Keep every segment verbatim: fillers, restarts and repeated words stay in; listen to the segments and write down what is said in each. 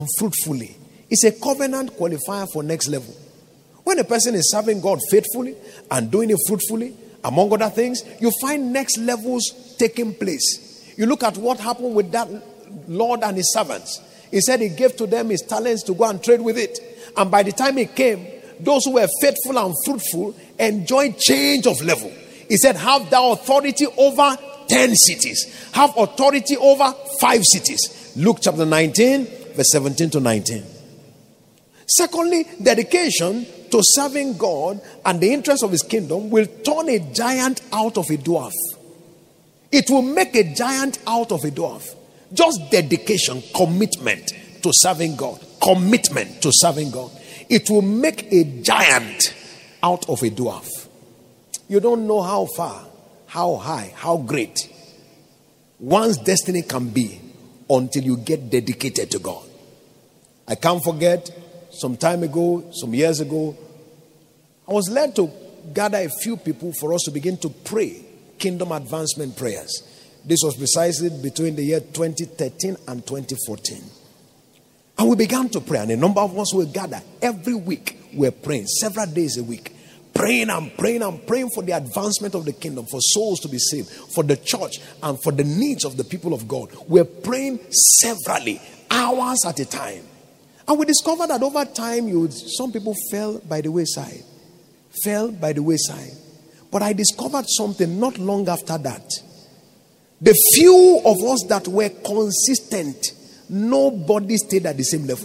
fruitfully. It's a covenant qualifier for next level. When a person is serving God faithfully and doing it fruitfully, among other things, you find next levels taking place. You look at what happened with that Lord and his servants. He said he gave to them his talents to go and trade with it. And by the time he came, those who were faithful and fruitful enjoyed change of level. He said, have thou authority over ten cities. Have authority over five cities. Luke chapter nineteen, verse seventeen to nineteen. Secondly, dedication to serving God and the interest of his kingdom will turn a giant out of a dwarf. It will make a giant out of a dwarf. Just dedication, commitment to serving God. Commitment to serving God. It will make a giant out of a dwarf. You don't know how far, how high, how great one's destiny can be until you get dedicated to God. I can't forget, some time ago, some years ago, I was led to gather a few people for us to begin to pray kingdom advancement prayers. This was precisely between the year twenty thirteen and twenty fourteen. And we began to pray, and a number of us will gather every week. We're praying several days a week, praying and praying and praying for the advancement of the kingdom, for souls to be saved, for the church, and for the needs of the people of God. We're praying severally, hours at a time. And we discovered that over time, you would, some people fell by the wayside. Fell by the wayside. But I discovered something not long after that. The few of us that were consistent, nobody stayed at the same level.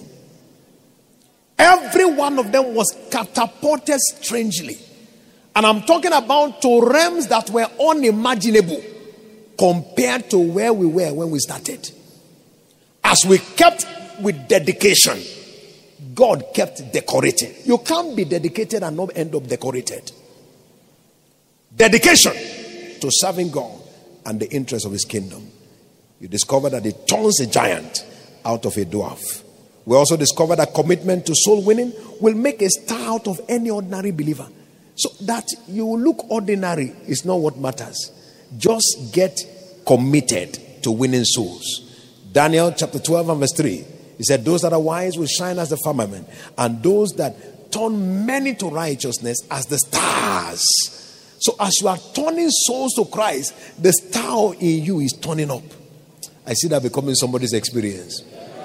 Every one of them was catapulted strangely. And I'm talking about to realms that were unimaginable compared to where we were when we started. As we kept with dedication, God kept decorating. You can't be dedicated and not end up decorated. Dedication to serving God and the interest of his kingdom. You discover that it turns a giant out of a dwarf. We also discover that commitment to soul winning will make a star out of any ordinary believer. So that you look ordinary is not what matters. Just get committed to winning souls. Daniel chapter twelve and verse three. He said, those that are wise will shine as the firmament, and those that turn many to righteousness as the stars. So as you are turning souls to Christ, the star in you is turning up. I see that becoming somebody's experience.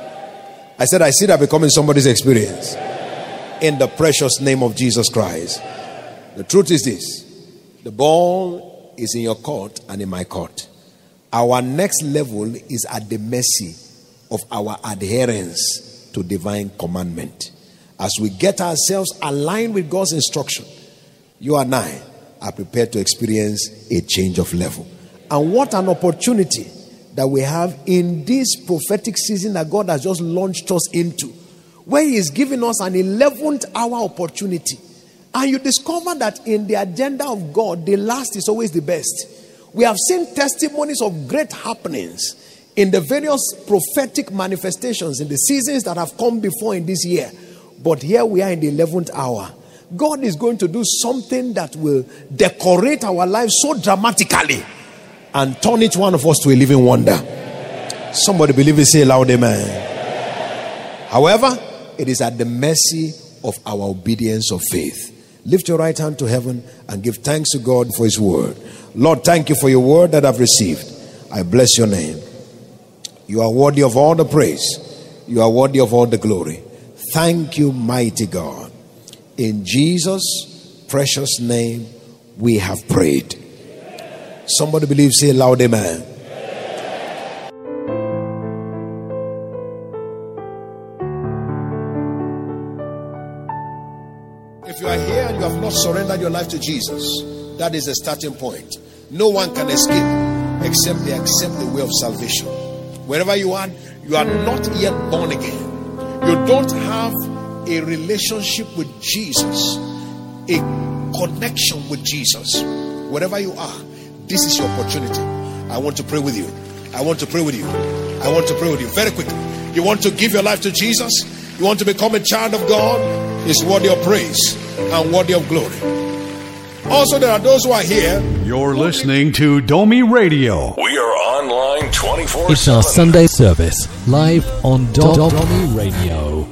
I said, I see that becoming somebody's experience. In the precious name of Jesus Christ. The truth is this. The ball is in your court and in my court. Our next level is at the mercy of our adherence to divine commandment. As we get ourselves aligned with God's instruction, you and I are prepared to experience a change of level. And what an opportunity that we have in this prophetic season that God has just launched us into, where he is giving us an eleventh hour opportunity. And you discover that in the agenda of God, the last is always the best. We have seen testimonies of great happenings in the various prophetic manifestations in the seasons that have come before in this year. But here we are in the eleventh hour. God is going to do something that will decorate our lives so dramatically and turn each one of us to a living wonder. Somebody believe it, say loud amen. However, it is at the mercy of our obedience of faith. Lift your right hand to heaven and give thanks to God for his word. Lord, thank you for your word that I've received. I bless your name. You are worthy of all the praise. You are worthy of all the glory. Thank you, mighty God. In Jesus' precious name, we have prayed. Somebody believe, say loud amen. If you are here and you have not surrendered your life to Jesus, that is the starting point. No one can escape except they accept the way of salvation. Wherever you are, you are not yet born again. You don't have a relationship with Jesus, a connection with Jesus. Wherever you are, this is your opportunity. I want to pray with you. I want to pray with you. I want to pray with you. Very quickly. You want to give your life to Jesus? You want to become a child of God? It's worthy of praise and worthy of glory. Also, there are those who are here. You're listening to Domi Radio. We are online online twenty-four seven. It's our Sunday service, live on Domi Radio.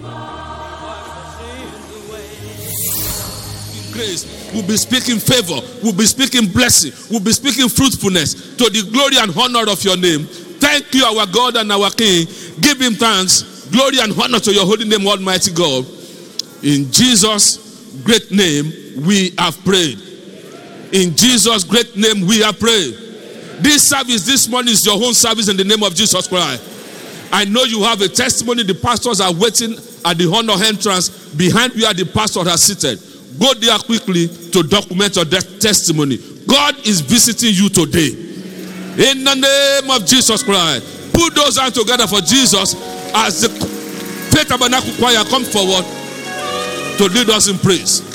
Grace, we'll be speaking favor, we'll be speaking blessing, we'll be speaking fruitfulness to the glory and honor of your name. Thank you, our God and our King. Give him thanks, glory and honor to your holy name, Almighty God. In Jesus' great name, we have prayed. In Jesus' great name, we have prayed. This service this morning is your own service in the name of Jesus Christ. I know you have a testimony. The pastors are waiting at the honor entrance behind where the pastor has seated. Go there quickly to document your testimony. God is visiting you today. In the name of Jesus Christ. Put those hands together for Jesus as the Faith Tabernacle Choir come forward to lead us in praise.